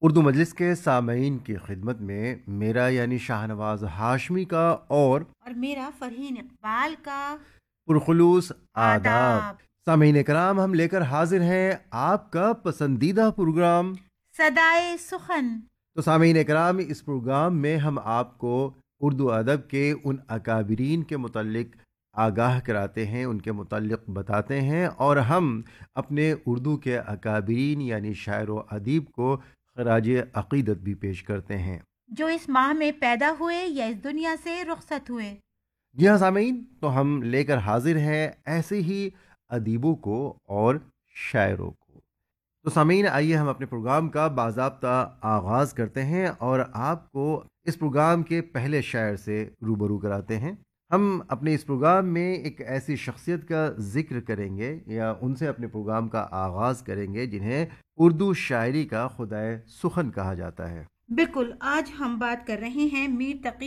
اردو مجلس کے سامعین کی خدمت میں میرا یعنی شاہنواز ہاشمی کا اور اور میرا فرحین اقبال کا پرخلوص آداب. آداب. سامعین کرام، ہم لے کر حاضر ہیں آپ کا پسندیدہ پروگرام. صدائے سخن. تو سامعین کرام، اس پروگرام میں ہم آپ کو اردو ادب کے ان اکابرین کے متعلق آگاہ کراتے ہیں، ان کے متعلق بتاتے ہیں، اور ہم اپنے اردو کے اکابرین یعنی شاعر و ادیب کو خراج عقیدت بھی پیش کرتے ہیں. جو اس ماہ میں پیدا ہوئے یا اس دنیا سے رخصت ہوئے. جی ہاں سامعین، تو ہم لے کر حاضر ہیں ایسے ہی ادیبوں کو اور شاعروں کو. تو سامعین، آئیے ہم اپنے پروگرام کا باضابطہ آغاز کرتے ہیں اور آپ کو اس پروگرام کے پہلے شاعر سے روبرو کراتے ہیں. ہم اپنے اس پروگرام میں ایک ایسی شخصیت کا ذکر کریں گے یا ان سے اپنے پروگرام کا آغاز کریں گے جنہیں اردو شاعری کا خدائے سخن کہا جاتا ہے. بالکل. آج ہم بات کر رہے ہیں میر تقی